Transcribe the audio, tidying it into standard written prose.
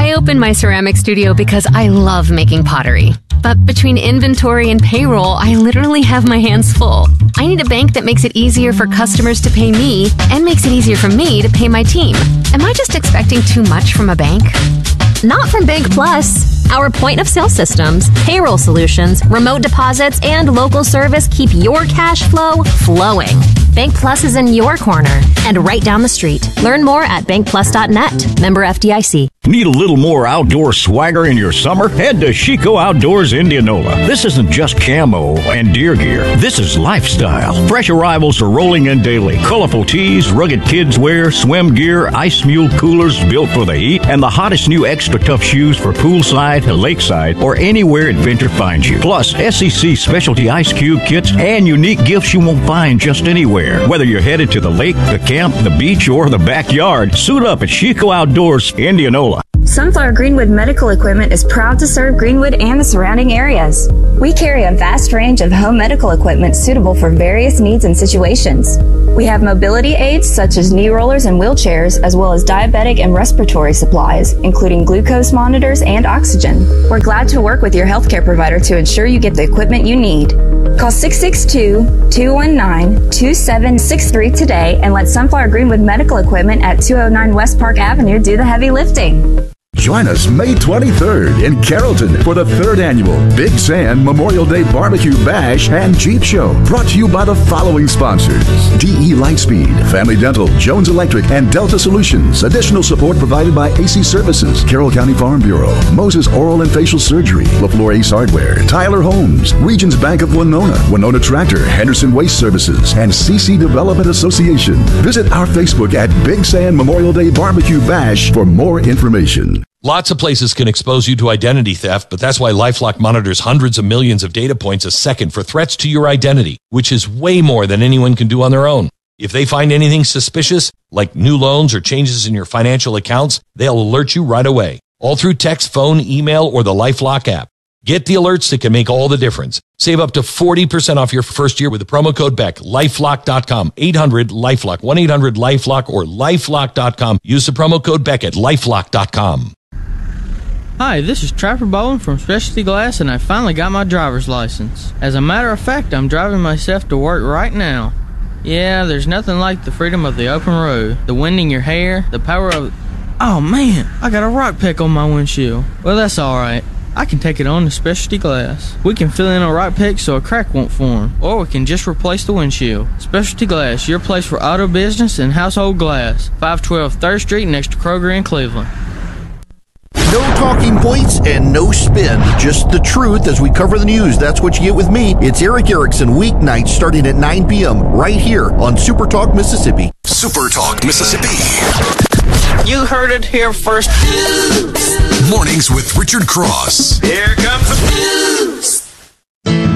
I opened my ceramic studio because I love making pottery. But between inventory and payroll, I literally have my hands full. I need a bank that makes it easier for customers to pay me and makes it easier for me to pay my team. Am I just expecting too much from a bank? Not from Bank Plus. Our point-of-sale systems, payroll solutions, remote deposits, and local service keep your cash flow flowing. Bank Plus is in your corner and right down the street. Learn more at bankplus.net. Member FDIC. Need a little more outdoor swagger in your summer? Head to Chico Outdoors Indianola. This isn't just camo and deer gear. This is lifestyle. Fresh arrivals are rolling in daily. Colorful tees, rugged kids wear, swim gear, ice mule coolers built for the heat, and the hottest new extra tough shoes for poolside, lakeside, or anywhere adventure finds you. Plus, SEC specialty ice cube kits and unique gifts you won't find just anywhere. Whether you're headed to the lake, the camp, the beach, or the backyard, suit up at Chico Outdoors Indianola. Sunflower Greenwood Medical Equipment is proud to serve Greenwood and the surrounding areas. We carry a vast range of home medical equipment suitable for various needs and situations. We have mobility aids such as knee rollers and wheelchairs, as well as diabetic and respiratory supplies, including glucose monitors and oxygen. We're glad to work with your healthcare provider to ensure you get the equipment you need. Call 662-219-2763 today and let Sunflower Greenwood Medical Equipment at 209 West Park Avenue do the heavy lifting. Join us May 23rd in Carrollton for the 3rd annual Big Sand Memorial Day Barbecue Bash and Jeep Show. Brought to you by the following sponsors: DE Lightspeed, Family Dental, Jones Electric, and Delta Solutions. Additional support provided by AC Services, Carroll County Farm Bureau, Moses Oral and Facial Surgery, LaFleur Ace Hardware, Tyler Homes, Regions Bank of Winona, Winona Tractor, Henderson Waste Services, and CC Development Association. Visit our Facebook at Big Sand Memorial Day Barbecue Bash for more information. Lots of places can expose you to identity theft, but that's why LifeLock monitors hundreds of millions of data points a second for threats to your identity, which is way more than anyone can do on their own. If they find anything suspicious, like new loans or changes in your financial accounts, they'll alert you right away, all through text, phone, email, or the LifeLock app. Get the alerts that can make all the difference. Save up to 40% off your first year with the promo code BECK. LifeLock.com, 800-LifeLock, 1-800-LifeLock, or LifeLock.com. Use the promo code BECK at LifeLock.com. Hi, this is Trapper Bowen from Specialty Glass, and I finally got my driver's license. As a matter of fact, I'm driving myself to work right now. Yeah, there's nothing like the freedom of the open road, the wind in your hair, the power of... Oh man, I got a rock peck on my windshield. Well, that's alright. I can take it on to Specialty Glass. We can fill in a rock peck so a crack won't form, or we can just replace the windshield. Specialty Glass, your place for auto business and household glass. 512 3rd Street next to Kroger in Cleveland. No talking points and no spin. Just the truth as we cover the news. That's what you get with me. It's Eric Erickson, weeknights starting at 9 p.m. right here on Super Talk Mississippi. Super Talk Mississippi. You heard it here first. Mornings with Richard Cross. Here comes the news.